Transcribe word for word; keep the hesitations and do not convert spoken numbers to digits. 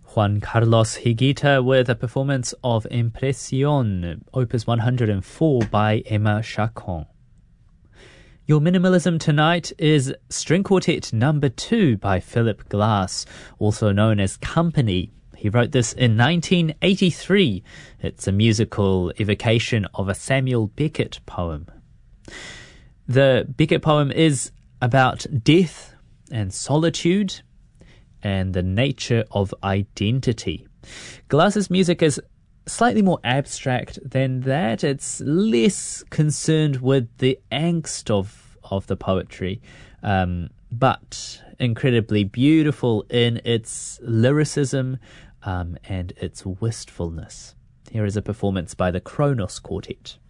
Juan Carlos Higuita with a performance of Impresión, Opus one hundred four by Emma Chacon. Your minimalism tonight is String Quartet number two by Philip Glass, also known as Company. He wrote this in nineteen eighty-three. It's a musical evocation of a Samuel Beckett poem. The Beckett poem is about death and solitude and the nature of identity. Glass's music is slightly more abstract than that. It's less concerned with the angst of, of the poetry, um, but incredibly beautiful in its lyricism um, and its wistfulness. Here is a performance by the Kronos Quartet.